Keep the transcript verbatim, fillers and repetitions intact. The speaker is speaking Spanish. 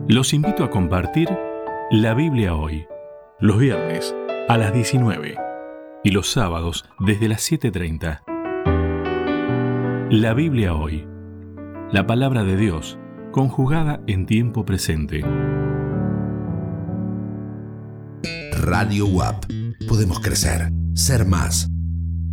Los invito a compartir la Biblia hoy, los viernes a las diecinueve y los sábados desde las siete treinta. La Biblia hoy, la palabra de Dios conjugada en tiempo presente. Radio U A P. Podemos crecer, ser más.